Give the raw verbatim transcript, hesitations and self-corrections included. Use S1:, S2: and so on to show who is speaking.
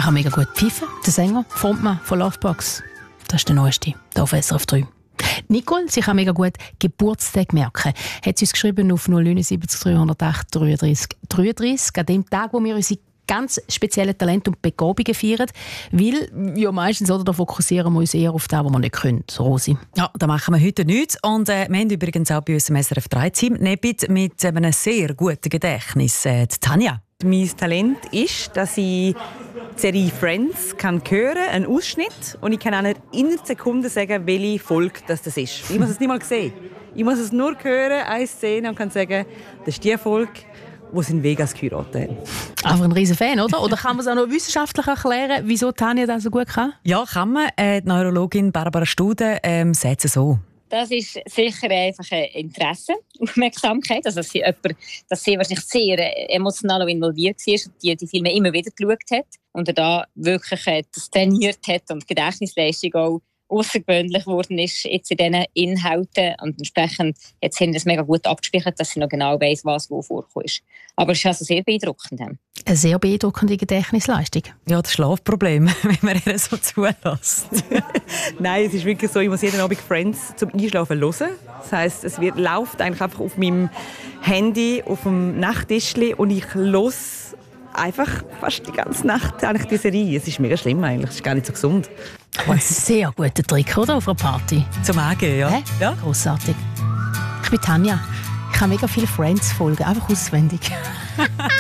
S1: Er kann mega gut pfeifen, der Sänger, Frontmann von Lovebox. Das ist der Neueste, hier auf S R F drei. Nicole, sie kann mega gut Geburtstag merken. Hat sie uns geschrieben auf null neun sieben drei null acht dreiunddreißig dreiunddreißig, an dem Tag, wo wir unsere ganz spezielle Talente und Begabungen feiern, weil ja meistens oder, da fokussieren wir uns eher auf das, was wir nicht können. Rosi.
S2: Ja, da machen wir heute nichts. Und äh, wir haben übrigens auch bei uns im S R F drei Team mit einem sehr guten Gedächtnis äh, die Tanja.
S3: Mein Talent ist, dass ich die Serie Friends kann hören, einen Ausschnitt, und ich kann auch nicht in einer Sekunde sagen, welche Folge das, das ist. Ich muss es nicht mal sehen. Ich muss es nur hören, eine Szene, und kann sagen, das ist die Folge, wo sie in Vegas geheiratet haben.
S1: Einfach ein riesen Fan, oder? Oder kann man es auch noch wissenschaftlich erklären, wieso Tanja das so gut kann?
S2: Ja, kann man. Äh, die Neurologin Barbara Stude ähm, sagt es so.
S4: Das ist sicher einfach ein Interesse, Aufmerksamkeit, also dass sie, jemand, dass sie wahrscheinlich sehr emotional involviert war und die, die Filme immer wieder geschaut hat und er da wirklich das trainiert hat und die Gedächtnisleistung auch außergewöhnlich geworden ist jetzt in diesen Inhalten, und entsprechend hat sie das mega gut abgespeichert, dass sie noch genau weiss, was wo vorgekommen ist. Aber es ist also sehr beeindruckend.
S1: Eine sehr beeindruckende Gedächtnisleistung.
S2: Ja, das Schlafproblem, wenn man ihr so zulässt.
S3: Nein, es ist wirklich so, ich muss jeden Abend Friends zum Einschlafen hören. Das heisst, es wird, läuft eigentlich einfach auf meinem Handy, auf dem Nachttischli, und ich höre einfach fast die ganze Nacht eigentlich die Serie. Es ist mega schlimm eigentlich, es ist gar nicht so gesund.
S1: Oh, ein sehr guter Trick, oder? Auf einer Party.
S2: Zum Angehen, ja.
S1: Hä? Ja. Grossartig. Ich bin Tanja. Ich habe mega viele Friends-Folgen, einfach auswendig.